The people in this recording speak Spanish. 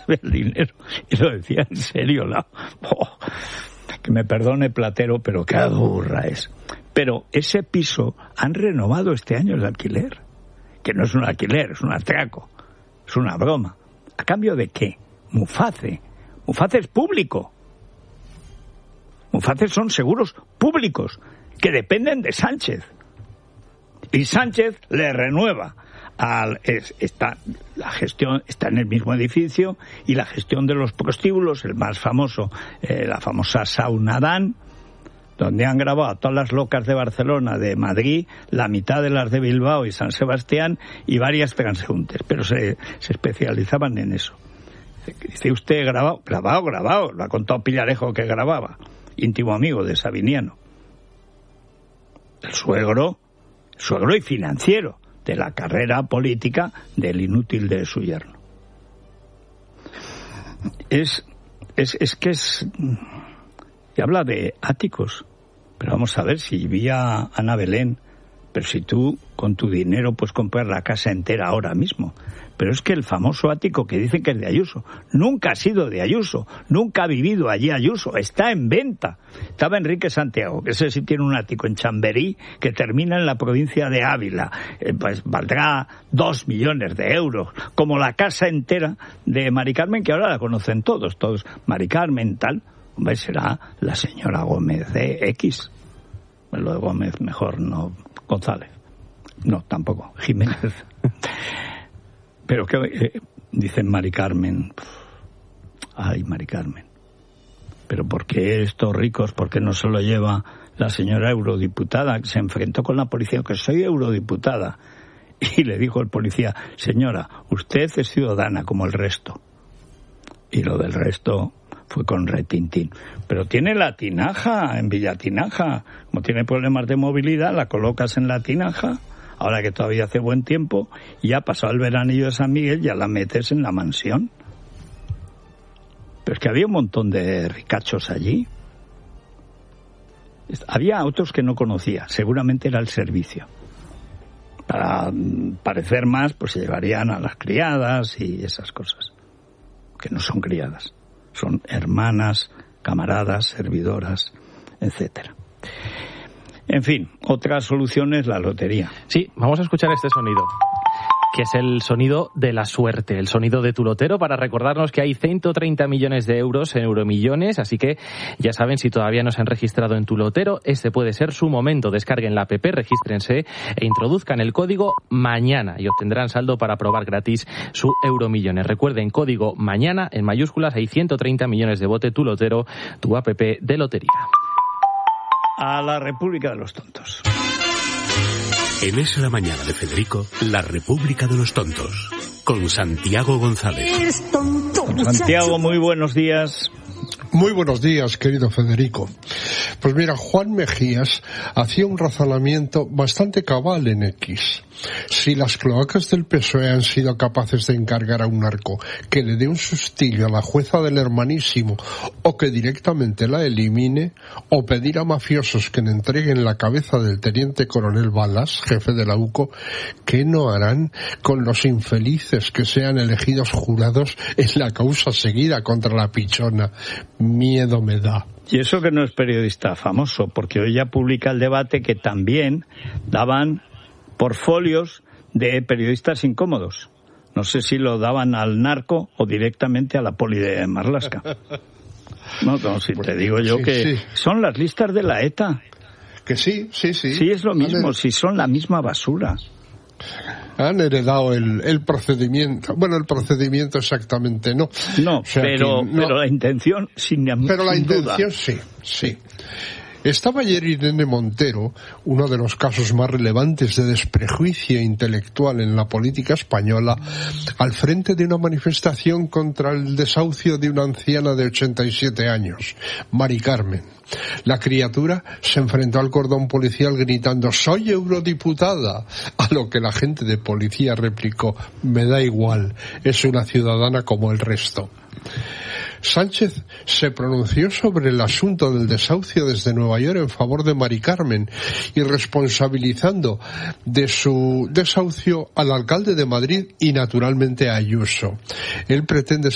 devolver el dinero. Y lo decía en serio. Que me perdone Platero, pero qué burra es. Pero ese piso han renovado este año el alquiler. Que no es un alquiler, es un atraco. Es una broma. ¿A cambio de qué? Muface. Muface es público. Muface son seguros públicos que dependen de Sánchez. Y Sánchez le renueva. La gestión está en el mismo edificio y la gestión de los prostíbulos, el más famoso, la famosa Saunadán, donde han grabado a todas las locas de Barcelona, de Madrid, la mitad de las de Bilbao y San Sebastián y varias transeúntes, pero se especializaban en eso. Dice usted grabado, lo ha contado Pillarejo que grababa, íntimo amigo de Sabiniano. El suegro y financiero de la carrera política del inútil de su yerno. Y habla de áticos, pero vamos a ver, si vi a Ana Belén, pero si tú con tu dinero puedes comprar la casa entera ahora mismo. Pero es que el famoso ático que dicen que es de Ayuso, nunca ha sido de Ayuso, nunca ha vivido allí Ayuso, está en venta. Estaba Enrique Santiago, que ese sí tiene un ático en Chamberí que termina en la provincia de Ávila, pues valdrá 2 millones de euros, como la casa entera de Mari Carmen, que ahora la conocen todos, Mari Carmen, tal. Hombre, será la señora Gómez de X. Lo de Gómez mejor no, González. No, tampoco, Jiménez. Pero que dicen Mari Carmen. Ay, Mari Carmen. Pero ¿por qué estos ricos, por qué no se lo lleva la señora eurodiputada, que se enfrentó con la policía, que soy eurodiputada? Y le dijo el policía, señora, usted es ciudadana como el resto. Y lo del resto fue con retintín. Pero tiene la tinaja en Villatinaja. Como tiene problemas de movilidad, la colocas en la tinaja, ahora que todavía hace buen tiempo, y ya pasado el veranillo de San Miguel, ya la metes en la mansión. Pero es que había un montón de ricachos allí. Había otros que no conocía, seguramente era el servicio. Para parecer más, pues se llevarían a las criadas y esas cosas, que no son criadas. Son hermanas, camaradas, servidoras, etcétera. En fin, otra solución es la lotería. Sí, vamos a escuchar este sonido, que es el sonido de la suerte, el sonido de tu lotero, para recordarnos que hay 130 millones de euros en Euromillones, así que ya saben, si todavía no se han registrado en tu lotero, este puede ser su momento. Descarguen la app, regístrense e introduzcan el código MAÑANA y obtendrán saldo para probar gratis su Euromillones. Recuerden, código MAñana en mayúsculas, hay 130 millones de bote tu lotero, tu app de lotería. A la República de los Tontos. En Es la Mañana de Federico, la República de los Tontos, con Santiago González. Santiago, muy buenos días. Muy buenos días, querido Federico. Pues mira, Juan Mejías hacía un razonamiento bastante cabal en X. Si las cloacas del PSOE han sido capaces de encargar a un narco que le dé un sustillo a la jueza del Hermanísimo, o que directamente la elimine, o pedir a mafiosos que le entreguen la cabeza del teniente coronel Balas, jefe de la UCO, ¿qué no harán con los infelices que sean elegidos jurados en la causa seguida contra la pichona? Miedo me da. Y eso que no es periodista famoso, porque hoy ya publica El Debate que también daban portfolios de periodistas incómodos. No sé si lo daban al narco o directamente a la poli de Marlaska. No, si te digo yo que son las listas de la ETA. Que sí. Sí, es lo mismo, si son la misma basura. Han heredado el procedimiento. Bueno, el procedimiento exactamente no. No, o sea, pero la intención sin duda. Pero la intención sí. Estaba ayer Irene Montero, uno de los casos más relevantes de desprejuicio intelectual en la política española, al frente de una manifestación contra el desahucio de una anciana de 87 años, Mari Carmen. La criatura se enfrentó al cordón policial gritando «¡Soy eurodiputada!», a lo que la agente de policía replicó «Me da igual, es una ciudadana como el resto». Sánchez se pronunció sobre el asunto del desahucio desde Nueva York en favor de Mari Carmen y responsabilizando de su desahucio al alcalde de Madrid y naturalmente a Ayuso. Él pretende